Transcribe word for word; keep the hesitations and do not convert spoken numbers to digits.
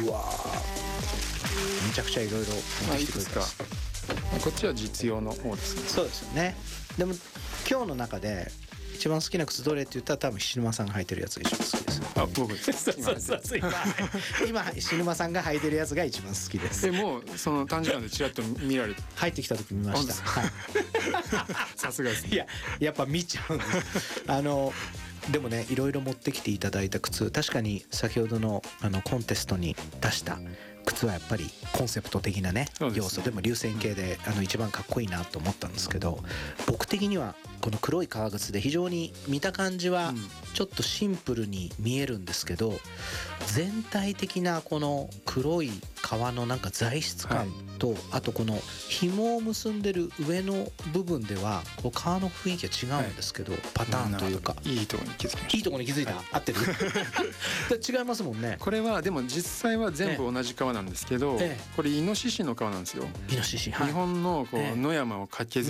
うわめちゃくちゃいろいろ持ってきてくれたんです。 こっちは実用の方ですね。 そうですよね。でも今日の中で一番好きな靴どれって言ったら多分菱沼さんが履いてるやつが一番好きです。 あ、僕です。 そうそうそうそう今今菱沼さんが履いてるやつが一番好きです。 でもその短時間でちらっと見られて入ってきた時見ました。はい、 さすがです。 いややっぱ見ちゃうんです。あのでもねいろいろ持ってきていただいた靴、確かに先ほどのあのコンテストに出した靴はやっぱりコンセプト的なね要素でも流線形であの一番かっこいいなと思ったんですけど、僕的にはこの黒い革靴で非常に見た感じはちょっとシンプルに見えるんですけど、全体的なこの黒い革のなんか材質感と、あとこの紐を結んでる上の部分ではこう革の雰囲気が違うんですけど、パターンというかいいところに気づきました。 いいところに気づいた、合ってる違いますもんね。 これはでも実際は全部同じ革なんですけど、 ええ、 これイノシシの革なんですよ。 イノシシ、はい、 日本のこう野山を駆け